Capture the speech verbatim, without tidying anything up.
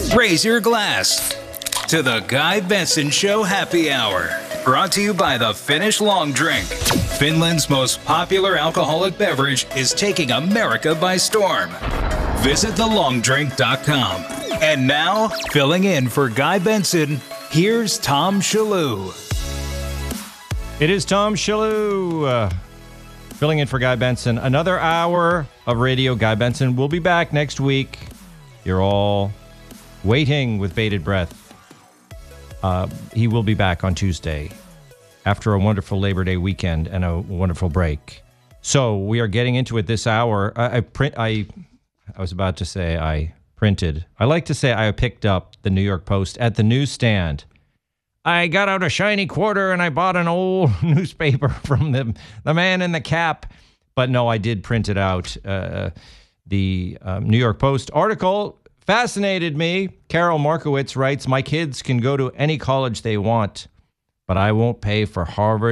Raise your glass to the Guy Benson Show Happy Hour. Brought to you by the Finnish Long Drink. Finland's most popular alcoholic beverage is taking America by storm. Visit the long drink dot com. And now, filling in for Guy Benson, here's Tom Shillue. It is Tom Shillue, uh, filling in for Guy Benson. Another hour of radio. Guy Benson will be back next week. You're all waiting with bated breath. Uh, he will be back on Tuesday after a wonderful Labor Day weekend and a wonderful break. So we are getting into it this hour. I, I print. I I was about to say I printed. I like to say I picked up the New York Post at the newsstand. I got out a shiny quarter and I bought an old newspaper from the the man in the cap. But no, I did print it out. Uh, the um, New York Post article fascinated me. Carol Markowitz writes, "My kids can go to any college they want, but I won't pay for Harvard